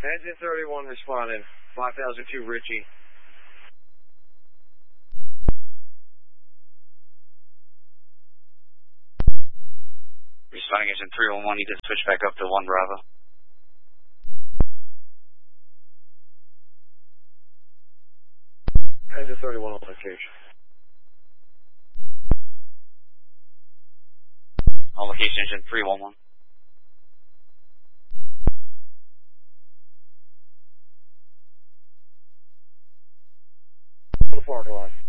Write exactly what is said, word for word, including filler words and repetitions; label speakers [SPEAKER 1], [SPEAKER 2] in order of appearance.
[SPEAKER 1] Engine thirty-one responding. five thousand two Richie.
[SPEAKER 2] Responding engine three one one, you can switch back up to one Bravo.
[SPEAKER 1] Engine thirty-one on location.
[SPEAKER 2] On location engine three one one.
[SPEAKER 1] On the parking lot.